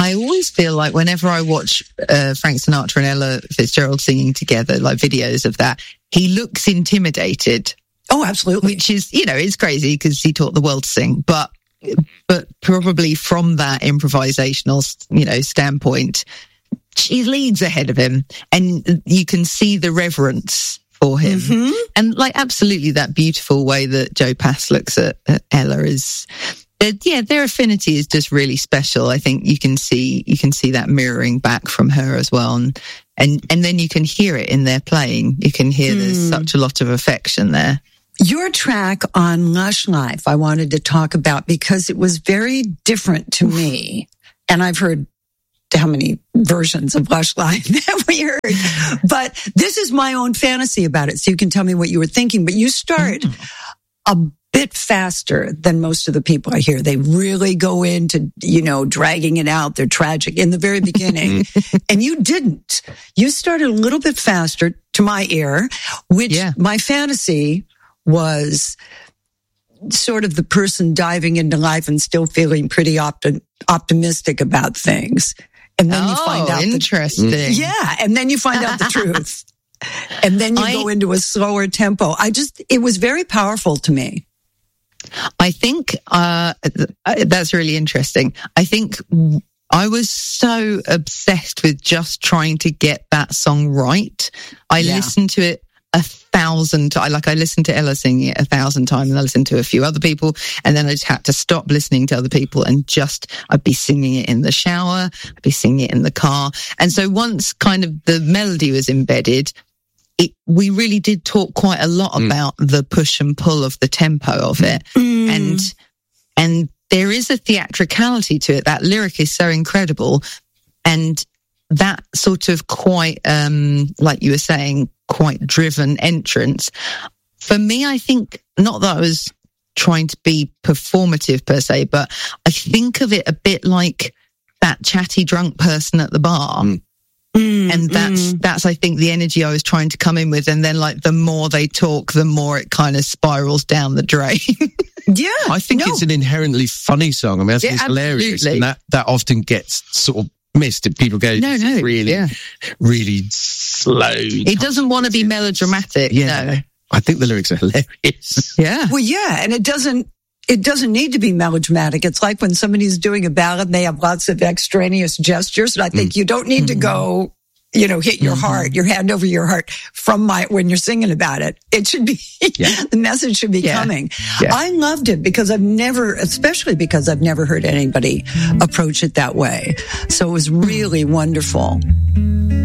I always feel like whenever I watch Frank Sinatra and Ella Fitzgerald singing together, like videos of that, he looks intimidated. Oh, absolutely. Which is, it's crazy because he taught the world to sing, but probably from that improvisational, standpoint, she leads ahead of him, and you can see the reverence for him. Mm-hmm. And absolutely that beautiful way that Joe Pass looks at Ella is, their affinity is just really special. I think you can see that mirroring back from her as well. And then you can hear it in their playing. You can hear there's such a lot of affection there. Your track on Lush Life, I wanted to talk about because it was very different to me. And I've heard how many versions of Lush Life that we heard. But this is my own fantasy about it, so you can tell me what you were thinking. But you start a bit faster than most of the people I hear. They really go into, dragging it out. They're tragic in the very beginning. And you didn't. You started a little bit faster to my ear, which my fantasy was sort of the person diving into life and still feeling pretty optimistic about things. And then you find out interesting. And then you find out the truth. And then you go into a slower tempo. It was very powerful to me. I think that's really interesting. I think I was so obsessed with just trying to get that song right. I listened to it 1,000 times. I listened to Ella singing it 1,000 times, and I listened to a few other people, and then I just had to stop listening to other people and I'd be singing it in the shower, I'd be singing it in the car. And so once kind of the melody was embedded, we really did talk quite a lot about the push and pull of the tempo of it. And there is a theatricality to it. That lyric is so incredible. And that sort of quite, like you were saying, quite driven entrance. For me, I think, not that I was trying to be performative per se, but I think of it a bit like that chatty drunk person at the bar. And that's, I think, the energy I was trying to come in with. And then the more they talk, the more it kind of spirals down the drain. I think it's an inherently funny song. I mean, it's hilarious. And that often gets sort of missed. People go, really slow. It doesn't want to be melodramatic. No. I think the lyrics are hilarious. Yeah. Well, and it doesn't need to be melodramatic. It's like when somebody's doing a ballad and they have lots of extraneous gestures. And I think you don't need to go, hit your heart, your hand over your heart when you're singing about it. It should be, the message should be coming. Yeah. I loved it because especially because I've never heard anybody approach it that way. So it was really wonderful.